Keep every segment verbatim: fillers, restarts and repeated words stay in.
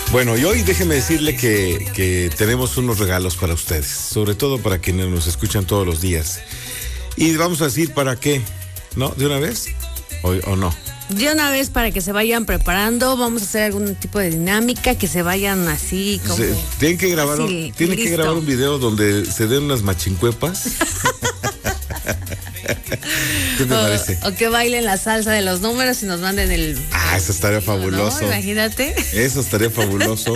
Bueno, y hoy déjeme decirle que, que tenemos unos regalos para ustedes, sobre todo para quienes nos escuchan todos los días. Y vamos a decir para qué, ¿no? ¿De una vez? ¿O, o no? De una vez para que se vayan preparando, vamos a hacer algún tipo de dinámica, que se vayan así como... Se, tienen que grabar, así, un, tienen que grabar un video donde se den unas machincuepas. ¿Qué te o, parece? O que bailen la salsa de los números y nos manden el... Ah, eso estaría fabuloso. ¿No? Imagínate. Eso estaría fabuloso.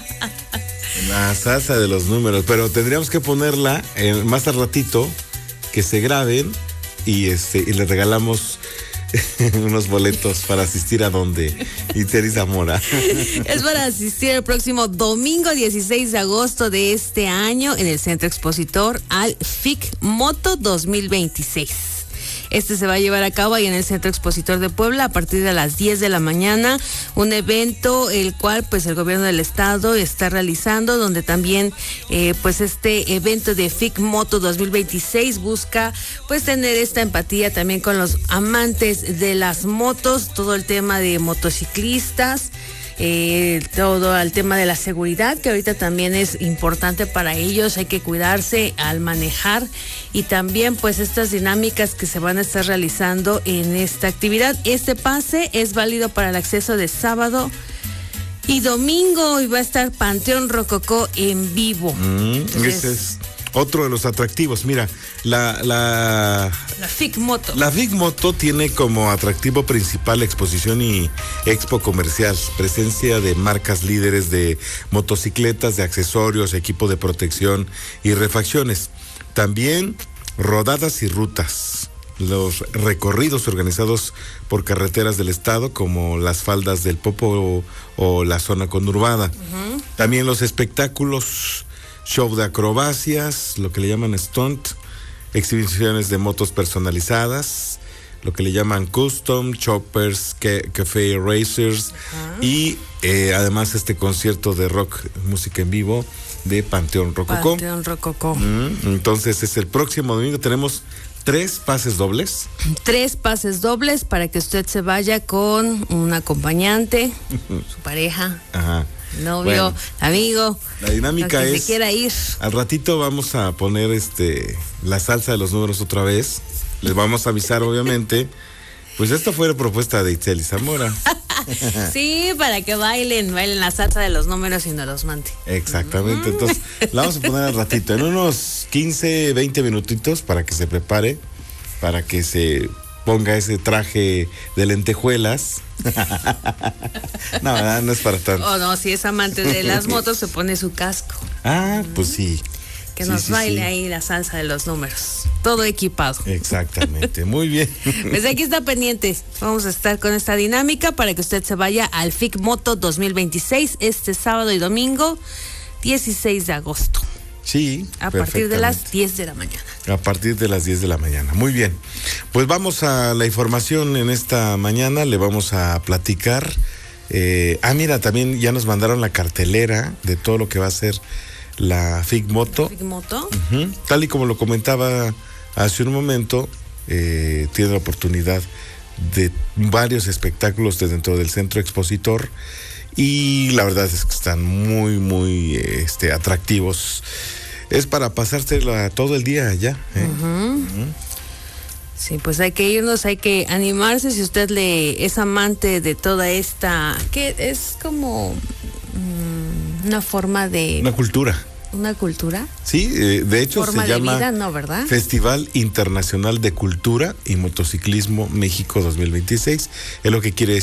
La salsa de los números, pero tendríamos que ponerla eh, más al ratito, que se graben y este y les regalamos unos boletos para asistir a donde Itziar Zamora. Es para asistir el próximo domingo dieciséis de agosto de este año en el Centro Expositor al F I C Moto dos mil veintiséis. Este se va a llevar a cabo ahí en el Centro Expositor de Puebla a partir de las diez de la mañana, un evento el cual pues el gobierno del estado está realizando, donde también eh, pues este evento de F I C Moto dos mil veintiséis busca pues tener esta empatía también con los amantes de las motos, todo el tema de motociclistas. Eh, todo el tema de la seguridad, que ahorita también es importante para ellos, hay que cuidarse al manejar, y también pues estas dinámicas que se van a estar realizando en esta actividad. Este pase es válido para el acceso de sábado y domingo, y va a estar Panteón Rococó en vivo. Mm, Entonces, ese es otro de los atractivos. Mira, la la la F I C Moto. La F I C Moto tiene como atractivo principal exposición y expo comercial, presencia de marcas líderes de motocicletas, de accesorios, equipo de protección y refacciones. También rodadas y rutas. Los recorridos organizados por carreteras del estado, como las faldas del Popo o, o la zona conurbada. Uh-huh. También los espectáculos, show de acrobacias, lo que le llaman stunt, exhibiciones de motos personalizadas, lo que le llaman custom, choppers, que, café racers, uh-huh. y eh, además este concierto de rock, música en vivo de Panteón Rococó. Panteón Rococó. Mm, entonces es el próximo domingo, tenemos tres pases dobles. Tres pases dobles para que usted se vaya con un acompañante, su pareja. Ajá. Novio, bueno, amigo. La dinámica que es, se quiera ir. Al ratito vamos a poner este la salsa de los números otra vez. Les vamos a avisar, obviamente. Pues esta fue la propuesta de Itziar Zamora. Sí, para que bailen, bailen la salsa de los números y nos los mande. Exactamente, mm. Entonces la vamos a poner al ratito, en unos quince, veinte minutitos, para que se prepare, para que se ponga ese traje de lentejuelas. No, ¿verdad? No es para tanto. Oh, no, si es amante de las motos, se pone su casco. Ah, pues sí. Que sí, nos sí, baile sí. Ahí la salsa de los números. Todo equipado. Exactamente, muy bien. Pues aquí está pendiente. Vamos a estar con esta dinámica para que usted se vaya al F I C Moto dos mil veintiséis este sábado y domingo, dieciséis de agosto. Sí, a partir de las diez de la mañana. A partir de las diez de la mañana. Muy bien. Pues vamos a la información en esta mañana. Le vamos a platicar. Eh, ah, mira, también ya nos mandaron la cartelera de todo lo que va a ser la F I C Moto. F I C Moto. Uh-huh. Tal y como lo comentaba hace un momento, eh, tiene la oportunidad de varios espectáculos dentro del Centro Expositor. Y la verdad es que están muy, muy este, atractivos. Es para pasársela todo el día allá. ¿eh? Uh-huh. Uh-huh. Sí, pues hay que irnos, hay que animarse. Si usted le es amante de toda esta, que es como mmm, una forma de... Una cultura. ¿Una cultura? Sí, eh, de hecho forma se llama de vida, ¿no, verdad? Festival Internacional de Cultura y Motociclismo México dos mil veintiséis. Es lo que quiere decir.